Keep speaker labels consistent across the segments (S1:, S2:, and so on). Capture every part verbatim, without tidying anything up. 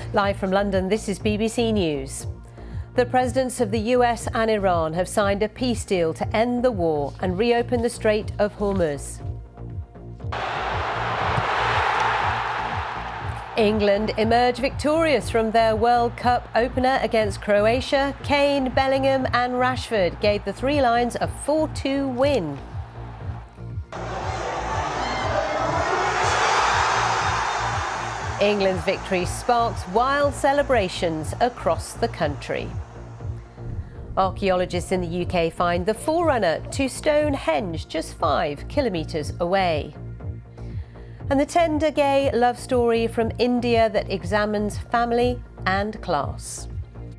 S1: Live from London, this is B B C News. The presidents of the U S and Iran have signed a peace deal to end the war and reopen the Strait of Hormuz. England emerge victorious from their World Cup opener against Croatia. Kane, Bellingham and Rashford gave the Three Lions a four two win. England's victory sparks wild celebrations across the country. Archaeologists in the U K find the forerunner to Stonehenge just five kilometres away. And the tender gay love story from India that examines family and class.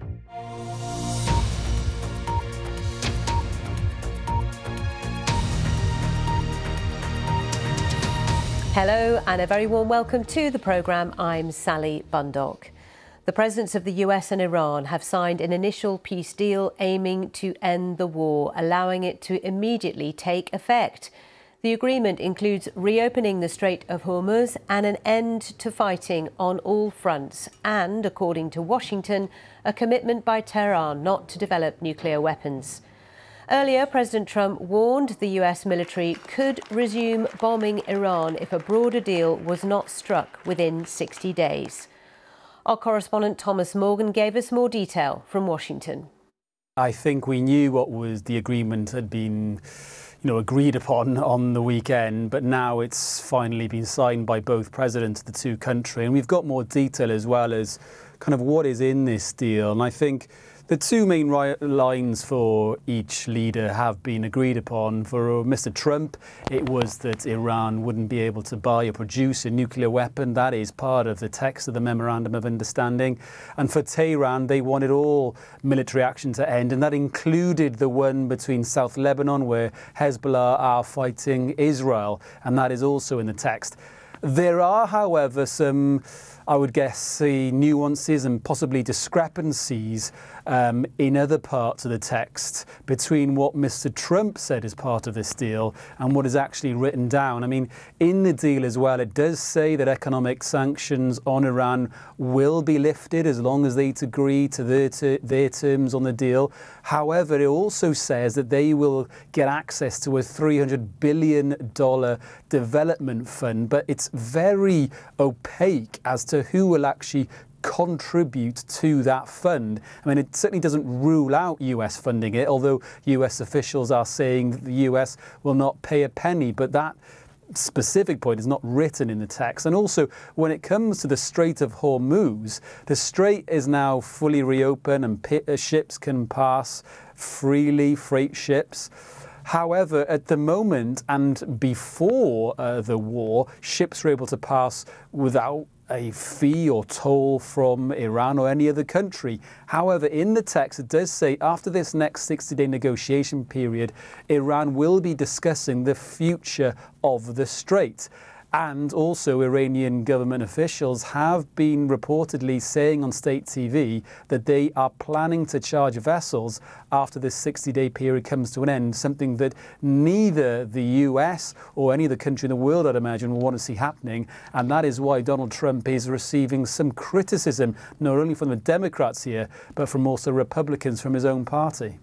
S1: Hello and a very warm welcome to the programme. I'm Sally Bundock. The presidents of the U S and Iran have signed an initial peace deal aiming to end the war, allowing it to immediately take effect. The agreement includes reopening the Strait of Hormuz and an end to fighting on all fronts and, according to Washington, a commitment by Tehran not to develop nuclear weapons. Earlier, President Trump warned the U S military could resume bombing Iran if a broader deal was not struck within sixty days. Our correspondent Thomas Morgan gave us more detail from Washington.
S2: I think we knew what was the agreement had been, you know, agreed upon on the weekend, but now it's finally been signed by both presidents of the two countries, and we've got more detail as well as kind of what is in this deal. And I think the two main lines for each leader have been agreed upon. For Mister Trump, it was that Iran wouldn't be able to buy or produce a nuclear weapon. That is part of the text of the Memorandum of Understanding. And for Tehran, they wanted all military action to end, and that included the one between South Lebanon, where Hezbollah are fighting Israel, and that is also in the text. There are, however, some, I would guess, the nuances and possibly discrepancies um, in other parts of the text between what Mister Trump said as part of this deal and what is actually written down. I mean, in the deal as well, it does say that economic sanctions on Iran will be lifted as long as they agree to their, ter- their terms on the deal. However, it also says that they will get access to a three hundred billion dollars development fund, but it's very opaque as to who will actually contribute to that fund. I mean, it certainly doesn't rule out U S funding it, although U S officials are saying that the U S will not pay a penny, but that specific point is not written in the text. And also, when it comes to the Strait of Hormuz, the strait is now fully reopened and p- ships can pass freely, freight ships. However, at the moment and before uh, the war, ships were able to pass without a fee or toll from Iran or any other country. However, in the text, it does say after this next sixty-day negotiation period, Iran will be discussing the future of the strait. And also, Iranian government officials have been reportedly saying on state T V that they are planning to charge vessels after this sixty-day period comes to an end, something that neither the U S or any other country in the world, I'd imagine, will want to see happening. And that is why Donald Trump is receiving some criticism, not only from the Democrats here, but from also Republicans from his own party.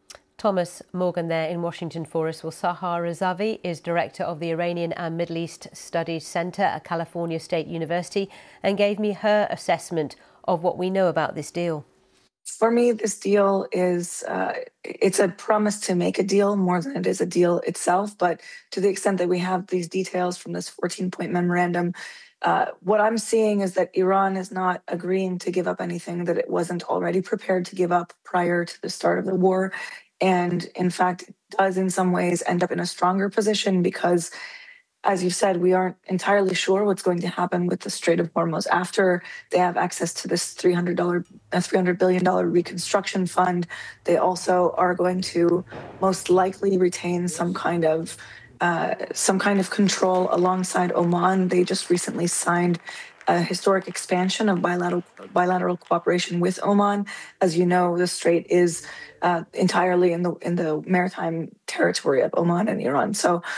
S1: Thomas Morgan there in Washington for us. Well, Sahar Razavi is director of the Iranian and Middle East Studies Center at California State University and gave me her assessment of what we know about this deal.
S3: For me, this deal is, uh, it's a promise to make a deal more than it is a deal itself. But to the extent that we have these details from this fourteen-point memorandum, uh, what I'm seeing is that Iran is not agreeing to give up anything that it wasn't already prepared to give up prior to the start of the war. And in fact, it does in some ways end up in a stronger position because, as you've said, we aren't entirely sure what's going to happen with the Strait of Hormuz after they have access to this three hundred billion dollars reconstruction fund. They also are going to most likely retain some kind of uh, some kind of control alongside Oman. They just recently signed a historic expansion of bilateral bilateral cooperation with Oman. As you know, the strait is uh, entirely in the in the maritime territory of Oman and Iran. So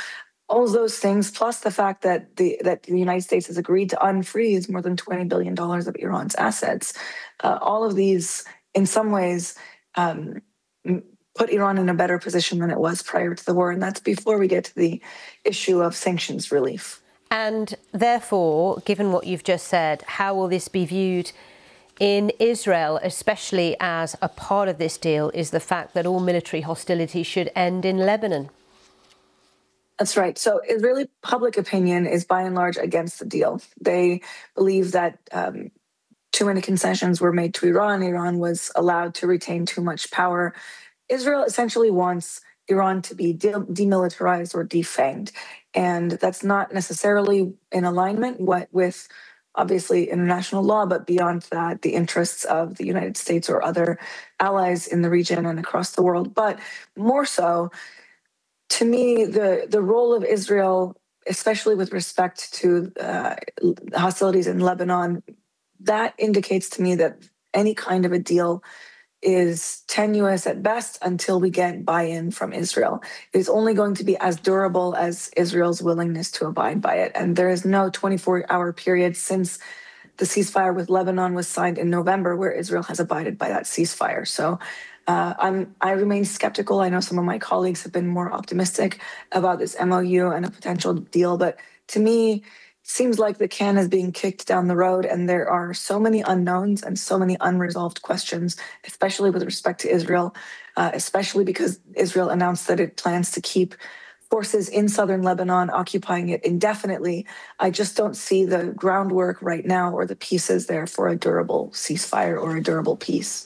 S3: all of those things, plus the fact that the that the United States has agreed to unfreeze more than twenty billion dollars of Iran's assets, uh, all of these, in some ways, um, put Iran in a better position than it was prior to the war. And that's before we get to the issue of sanctions relief.
S1: And therefore, given what you've just said, how will this be viewed in Israel, especially as a part of this deal is the fact that all military hostility should end in Lebanon?
S3: That's right. So Israeli public opinion is by and large against the deal. They believe that um, too many concessions were made to Iran. Iran was allowed to retain too much power. Israel essentially wants Iran to be de- demilitarized or defanged. And that's not necessarily in alignment with, obviously, international law, but beyond that, the interests of the United States or other allies in the region and across the world. But more so, to me, the, the role of Israel, especially with respect to uh, hostilities in Lebanon, that indicates to me that any kind of a deal is tenuous at best until we get buy-in from Israel. It is only going to be as durable as Israel's willingness to abide by it. And there is no twenty-four hour period since the ceasefire with Lebanon was signed in November where Israel has abided by that ceasefire. So uh, I'm, I remain skeptical. I know some of my colleagues have been more optimistic about this M O U and a potential deal, but to me, seems like the can is being kicked down the road, and there are so many unknowns and so many unresolved questions, especially with respect to Israel, uh, especially because Israel announced that it plans to keep forces in southern Lebanon, occupying it indefinitely. I just don't see the groundwork right now or the pieces there for a durable ceasefire or a durable peace.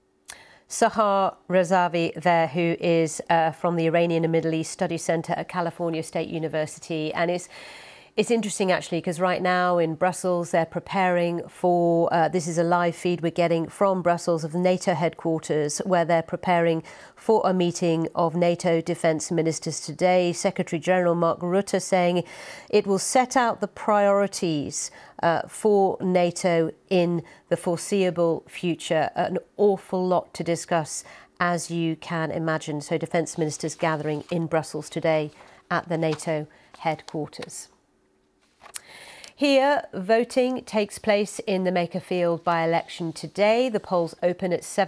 S1: Sahar Razavi there, who is uh, from the Iranian and Middle East Study Center at California State University, and is It's interesting, actually, because right now in Brussels, they're preparing for, uh, this is a live feed we're getting from Brussels of NATO headquarters, where they're preparing for a meeting of NATO defence ministers today. Secretary General Mark Rutte saying it will set out the priorities uh, for NATO in the foreseeable future. An awful lot to discuss, as you can imagine. So defence ministers gathering in Brussels today at the NATO headquarters. Here, voting takes place in the Makerfield by-election today. The polls open at seven.